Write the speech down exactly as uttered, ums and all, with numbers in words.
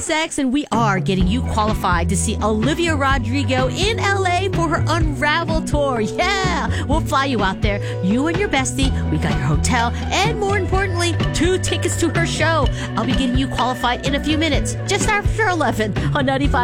S X, and we are getting you qualified to see Olivia Rodrigo in L A for her Unravel tour. Yeah, we'll fly you out there, you and your bestie. We got your hotel, and more importantly, two tickets to her show. I'll be getting you qualified in a few minutes, just after eleven on ninety-five.